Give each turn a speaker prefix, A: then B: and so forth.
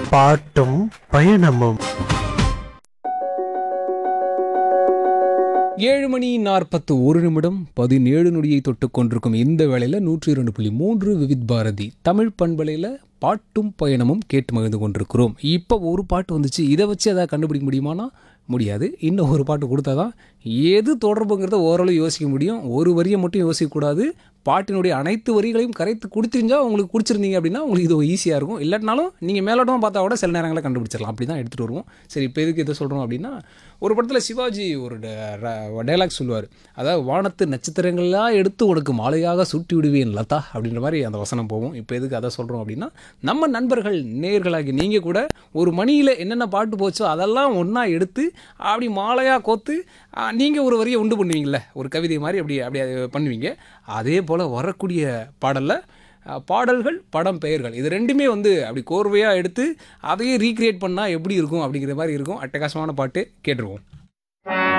A: பாட்டும் பயணமும்.
B: 7:41 தொட்டுக் கொண்டிருக்கும் இந்த வேளையில் 102.3 விவித் பாரதி தமிழ் பண்பலையில் பாட்டும் பயணமும் கேட்டு மகிழ்ந்து கொண்டிருக்கிறோம். இப்போ ஒரு பாட்டு வந்துச்சு, இதை வச்சு எதாவது கண்டுபிடிக்க முடியுமானா முடியாது. இன்னும் ஒரு பாட்டு கொடுத்தா தான் எது தொடர்புங்கிறத ஓரளவு யோசிக்க முடியும். ஒரு வரியை மட்டும் யோசிக்கக்கூடாது. பாட்டினுடைய அனைத்து வரிகளையும் கரைத்து கொடுத்துருந்தா உங்களுக்கு பிடிச்சிருந்தீங்க அப்படின்னா உங்களுக்கு இது ஈஸியாக இருக்கும். இல்லாட்டினாலும் நீங்கள் மேலோட்டமாக பார்த்தா கூட சில நேரங்களில் கண்டுபிடிச்சிடலாம். அப்படி தான் எடுத்துகிட்டு வருவோம். சரி, இப்போ எதுக்கு இதை சொல்கிறோம் அப்படின்னா, ஒரு படத்தில் சிவாஜி ஒரு டைலாக் சொல்லுவார். அதாவது, வானத்து நட்சத்திரங்கள்லாம் எடுத்து உனக்கு மாலையாக சுட்டி விடுவேன் லதா அப்படின்ற மாதிரி அந்த வசனம் போகும். இப்போ எதுக்கு அதை சொல்கிறோம் அப்படின்னா, நம்ம நண்பர்கள் நேயர்களாகி நீங்கள் கூட ஒரு மணியில் என்னென்ன பாட்டு போச்சோ அதெல்லாம் ஒன்றா எடுத்து அப்படி மாலையாக கோத்து நீங்கள் ஒரு வரியை உண்டு பண்ணுவீங்கள, ஒரு கவிதை மாதிரி அப்படி அப்படி பண்ணுவீங்க. அதே போல் வரக்கூடிய பாடல்கள் படம் பெயர்கள் இது ரெண்டுமே அப்படி கோர்வையாக எடுத்து அதையே ரீக்ரியேட் பண்ணால் எப்படி இருக்கும் அப்படிங்கிற மாதிரி இருக்கும். அட்டகாசமான பாட்டு கேட்டுருவோம்.